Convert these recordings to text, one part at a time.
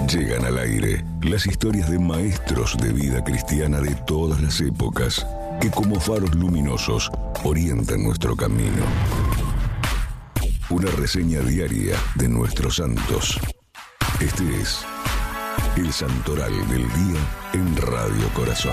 Llegan al aire las historias de maestros de vida cristiana de todas las épocas que como faros luminosos orientan nuestro camino. Una reseña diaria de nuestros santos. Este es el Santoral del Día en Radio Corazón.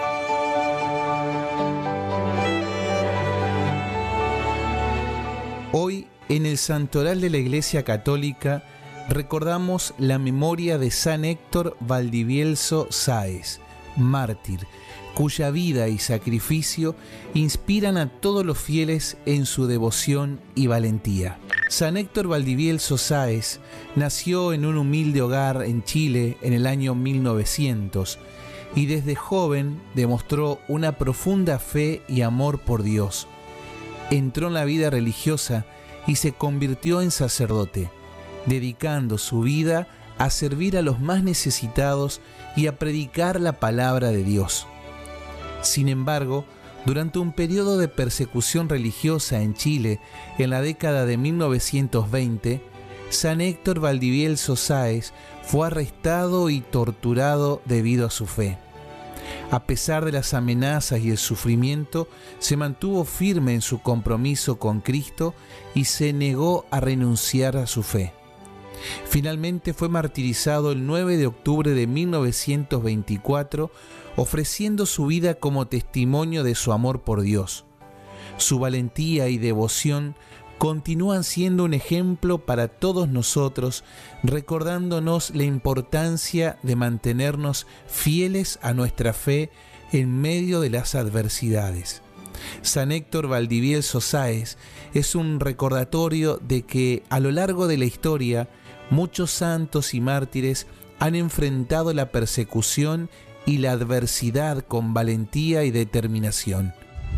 Hoy, en el Santoral de la Iglesia Católica, recordamos la memoria de San Héctor Valdivielso Sáez, mártir, cuya vida y sacrificio inspiran a todos los fieles en su devoción y valentía. San Héctor Valdivielso Sáez nació en un humilde hogar en Chile en el año 1900 y desde joven demostró una profunda fe y amor por Dios. Entró en la vida religiosa y se convirtió en sacerdote, dedicando su vida a servir a los más necesitados y a predicar la palabra de Dios. Sin embargo, durante un periodo de persecución religiosa en Chile en la década de 1920, San Héctor Valdivielso Sáez fue arrestado y torturado debido a su fe. A pesar de las amenazas y el sufrimiento, se mantuvo firme en su compromiso con Cristo y se negó a renunciar a su fe. Finalmente fue martirizado el 9 de octubre de 1924, ofreciendo su vida como testimonio de su amor por Dios. Su valentía y devoción continúan siendo un ejemplo para todos nosotros, recordándonos la importancia de mantenernos fieles a nuestra fe en medio de las adversidades. San Héctor Valdivielso Sáez es un recordatorio de que a lo largo de la historia muchos santos y mártires han enfrentado la persecución y la adversidad con valentía y determinación.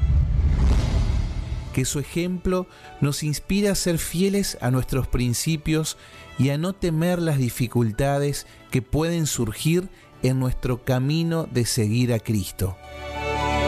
Que su ejemplo nos inspire a ser fieles a nuestros principios y a no temer las dificultades que pueden surgir en nuestro camino de seguir a Cristo.